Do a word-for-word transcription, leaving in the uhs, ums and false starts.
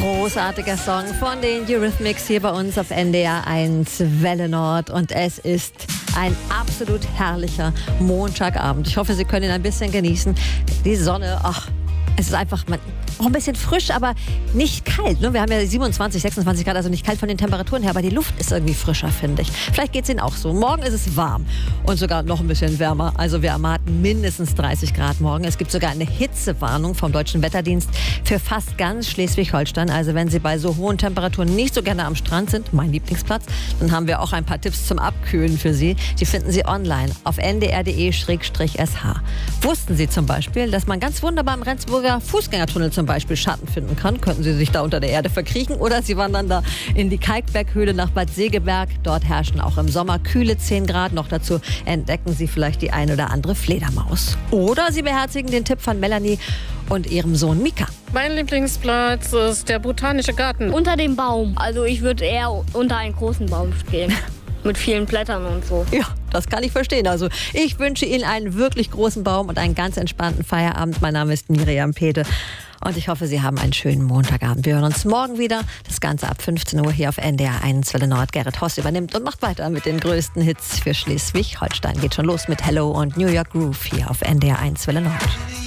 Großartiger Song von den Eurythmics hier bei uns auf N D R eins Welle Nord. Und es ist ein absolut herrlicher Montagabend. Ich hoffe, Sie können ihn ein bisschen genießen. Die Sonne, ach, es ist einfach man, auch ein bisschen frisch, aber nicht kalt. Ne? Wir haben ja siebenundzwanzig, sechsundzwanzig Grad, also nicht kalt von den Temperaturen her, aber die Luft ist irgendwie frischer, finde ich. Vielleicht geht es Ihnen auch so. Morgen ist es warm und sogar noch ein bisschen wärmer. Also wir erwarten mindestens dreißig Grad morgen. Es gibt sogar eine Hitzewarnung vom Deutschen Wetterdienst für fast ganz Schleswig-Holstein. Also wenn Sie bei so hohen Temperaturen nicht so gerne am Strand sind, mein Lieblingsplatz, dann haben wir auch ein paar Tipps zum Abkühlen für Sie. Die finden Sie online auf n d r punkt d e slash s h. Wussten Sie zum Beispiel, dass man ganz wunderbar im Rendsburger Fußgängertunnel zum Beispiel Schatten finden kann? Könnten Sie sich da unter der Erde verkriechen oder Sie wandern da in die Kalkberghöhle nach Bad Segeberg. Dort herrschen auch im Sommer kühle zehn Grad. Noch dazu entdecken Sie vielleicht die ein oder andere Fledermaus. Oder Sie beherzigen den Tipp von Melanie und ihrem Sohn Mika. Mein Lieblingsplatz ist der Botanische Garten. Unter dem Baum. Also ich würde eher unter einen großen Baum gehen. Mit vielen Blättern und so. Ja, das kann ich verstehen. Also ich wünsche Ihnen einen wirklich großen Baum und einen ganz entspannten Feierabend. Mein Name ist Miriam Pete und ich hoffe, Sie haben einen schönen Montagabend. Wir hören uns morgen wieder. Das Ganze ab fünfzehn Uhr hier auf N D R eins Welle Nord. Gerrit Hoss übernimmt und macht weiter mit den größten Hits für Schleswig-Holstein. Geht schon los mit Hello und New York Groove hier auf N D R eins Welle Nord.